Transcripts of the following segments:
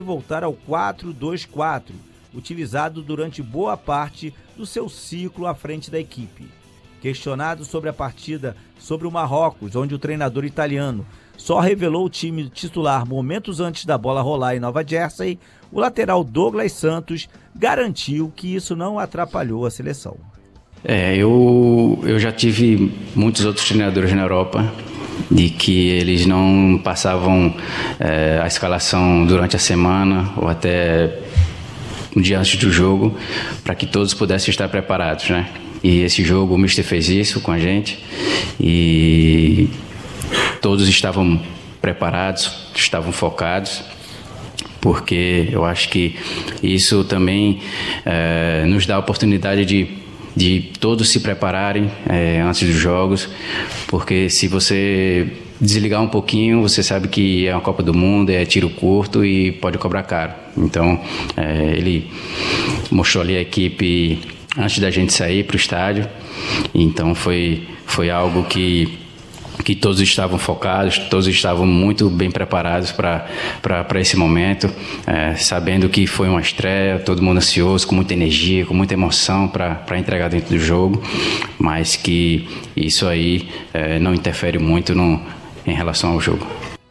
voltar ao 4-2-4, utilizado durante boa parte do seu ciclo à frente da equipe. Questionado sobre a partida sobre o Marrocos, onde o treinador italiano só revelou o time titular momentos antes da bola rolar em Nova Jersey, o lateral Douglas Santos garantiu que isso não atrapalhou a seleção. Eu já tive muitos outros treinadores na Europa de que eles não passavam a escalação durante a semana ou até um dia antes do jogo para que todos pudessem estar preparados, né? E esse jogo o Mister fez isso com a gente e todos estavam preparados, estavam focados, porque eu acho que isso também nos dá a oportunidade de todos se prepararem antes dos jogos, porque se você desligar um pouquinho, você sabe que é uma Copa do Mundo, é tiro curto e pode cobrar caro. Então, ele mostrou ali a equipe antes da gente sair para o estádio, então foi algo que todos estavam focados, todos estavam muito bem preparados para esse momento, sabendo que foi uma estreia, todo mundo ansioso, com muita energia, com muita emoção para entregar dentro do jogo, mas que isso aí não interfere muito em relação ao jogo.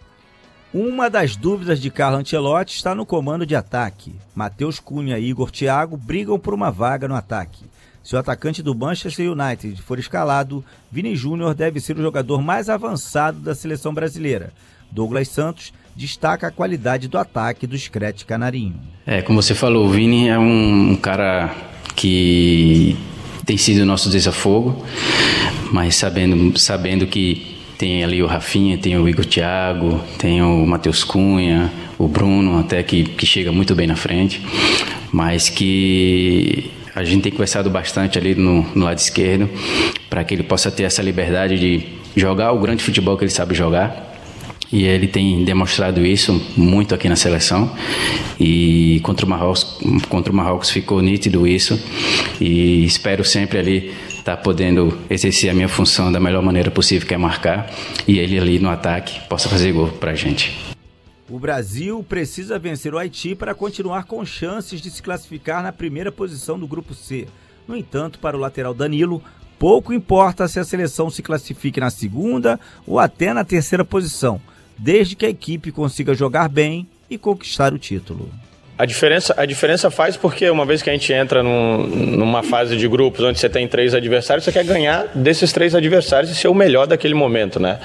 Uma das dúvidas de Carlo Ancelotti está no comando de ataque. Matheus Cunha e Igor Thiago brigam por uma vaga no ataque. Se o atacante do Manchester United for escalado, Vini Júnior deve ser o jogador mais avançado da seleção brasileira. Douglas Santos destaca a qualidade do ataque do Screte Canarinho. Como você falou, o Vini é um cara que tem sido o nosso desafogo, mas sabendo que tem ali o Rafinha, tem o Igor Thiago, tem o Matheus Cunha, o Bruno até que chega muito bem na frente, mas que a gente tem conversado bastante ali no lado esquerdo para que ele possa ter essa liberdade de jogar o grande futebol que ele sabe jogar. E ele tem demonstrado isso muito aqui na seleção. E contra o Marrocos ficou nítido isso. E espero sempre ali estar podendo exercer a minha função da melhor maneira possível, que é marcar. E ele ali no ataque possa fazer gol pra gente. O Brasil precisa vencer o Haiti para continuar com chances de se classificar na primeira posição do Grupo C. No entanto, para o lateral Danilo, pouco importa se a seleção se classifique na segunda ou até na terceira posição, desde que a equipe consiga jogar bem e conquistar o título. A diferença faz porque uma vez que a gente entra numa fase de grupos onde você tem 3 adversários, você quer ganhar desses 3 adversários e ser o melhor daquele momento, né?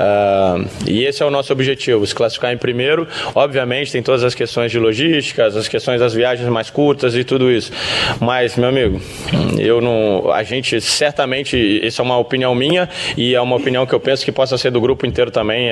E esse é o nosso objetivo, se classificar em primeiro. Obviamente tem todas as questões de logística, as questões das viagens mais curtas e tudo isso. Mas, meu amigo, a gente certamente, isso é uma opinião minha e é uma opinião que eu penso que possa ser do grupo inteiro também.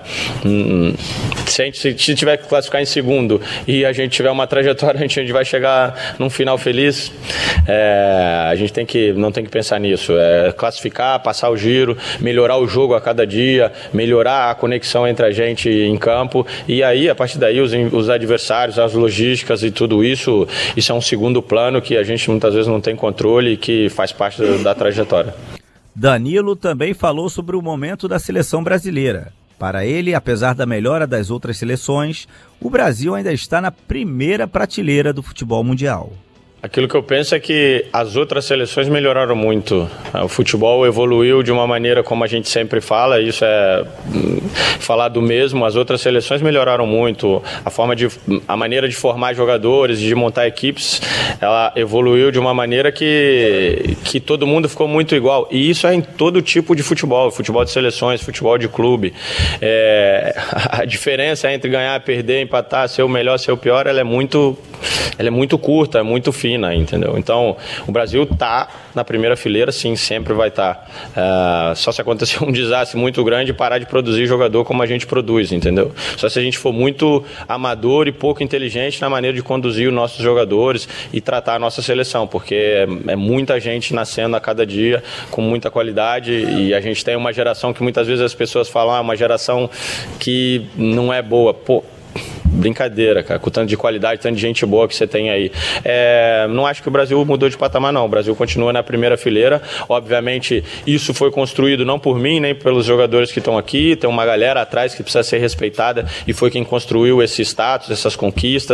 Se tiver que classificar em segundo e a gente tiver uma trajetória, a gente vai chegar num final feliz. A gente não tem que pensar nisso. Classificar, passar o giro, melhorar o jogo a cada dia, melhorar a conexão entre a gente em campo. E aí, a partir daí, os adversários, as logísticas e tudo isso é um segundo plano que a gente muitas vezes não tem controle e que faz parte da trajetória. Danilo também falou sobre o momento da seleção brasileira. Para ele, apesar da melhora das outras seleções, o Brasil ainda está na primeira prateleira do futebol mundial. Aquilo que eu penso é que as outras seleções melhoraram muito. O futebol evoluiu de uma maneira como a gente sempre fala, isso é falar do mesmo. As outras seleções melhoraram muito. A maneira de formar jogadores, de montar equipes, ela evoluiu de uma maneira que todo mundo ficou muito igual. E isso é em todo tipo de futebol de seleções, futebol de clube. A diferença entre ganhar, perder, empatar, ser o melhor, ser o pior, ela é muito curta, é muito fina. Entendeu? Então, o Brasil está na primeira fileira, sim, sempre vai estar. Só se acontecer um desastre muito grande, parar de produzir jogador como a gente produz, entendeu? Só se a gente for muito amador e pouco inteligente na maneira de conduzir os nossos jogadores e tratar a nossa seleção, porque é muita gente nascendo a cada dia com muita qualidade e a gente tem uma geração que muitas vezes as pessoas falam, uma geração que não é boa. brincadeira, cara, com o tanto de qualidade, tanto de gente boa que você tem aí. Não acho que o Brasil mudou de patamar, não. O Brasil continua na primeira fileira. Obviamente, isso foi construído não por mim, nem pelos jogadores que estão aqui. Tem uma galera atrás que precisa ser respeitada e foi quem construiu esse status, essas conquistas.